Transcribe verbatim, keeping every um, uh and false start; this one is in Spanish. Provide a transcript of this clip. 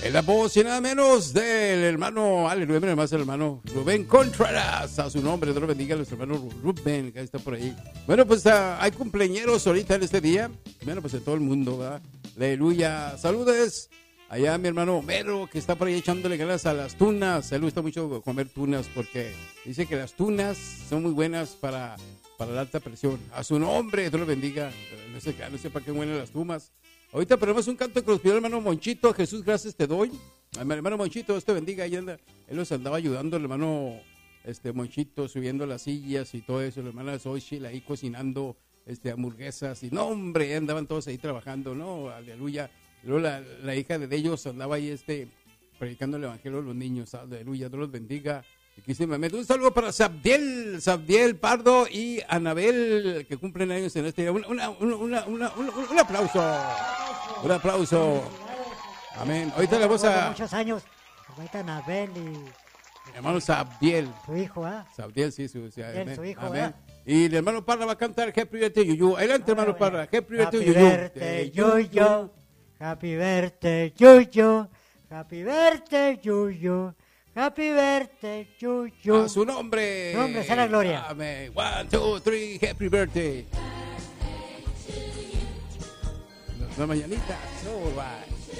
En la voz y nada menos del hermano, aleluya, además el hermano Rubén Contreras, a su nombre, Dios lo bendiga a nuestro hermano Rubén, que está por ahí. Bueno, pues uh, hay cumpleañeros ahorita en este día, bueno, pues en todo el mundo, ¿verdad? Aleluya, saludes allá mi hermano Homero, que está por ahí echándole ganas a las tunas. A él le gusta mucho comer tunas porque dice que las tunas son muy buenas para, para la alta presión. A su nombre, Dios lo bendiga, no sé, no sé para qué huelen las tunas. Ahorita ponemos un canto que nos pidió el hermano Monchito. Jesús, gracias te doy. El hermano Monchito, Dios te bendiga. Ahí anda, él nos andaba ayudando, el hermano este, Monchito, subiendo las sillas y todo eso. La hermana Xochitl ahí cocinando este, hamburguesas. Y no, hombre, andaban todos ahí trabajando, ¿no? Aleluya. Y luego la, la hija de ellos andaba ahí este, predicando el evangelio a los niños. Aleluya, Dios los bendiga. Un saludo para Sabdiel, Sabdiel Pardo y Anabel, que cumplen años en este día. Una, una, una, una, un, un aplauso. Un aplauso. Amén. Ahorita le vamos a... Muchos años. Ahorita Anabel y... Hermano Sabdiel. Su hijo, ¿ah? ¿eh? Sabdiel, sí, su, sí, amén. Su hijo, amén. Y el hermano Parra va a cantar Happy Birthday Yuyu. Adelante, hermano Parra. Happy Birthday Yuyu. Happy Birthday Yuyu. Happy Birthday Yuyu. Happy Birthday Yuyu. Happy birthday, Yuyu. A su nombre. Su nombre sea la gloria. Amén. One, two, three, happy birthday. Las mañanitas. All right.